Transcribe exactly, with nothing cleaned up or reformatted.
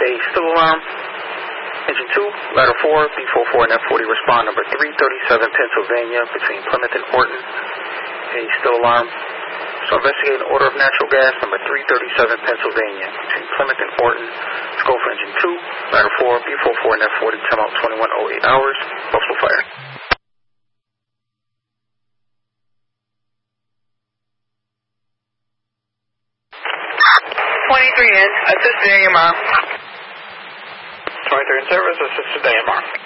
A, still alarm. Engine two, ladder four, B forty-four and F forty, respond number three thirty-seven Pennsylvania between Plymouth and Orton. A, still alarm. So investigate an order of natural gas number three thirty-seven Pennsylvania between Plymouth and Orton. Let's go for engine two, ladder four, B forty-four and F forty, time out twenty-one oh eight hours. Possible fire. twenty-three in, assisted A M R. twenty-three in service, assisted A M R.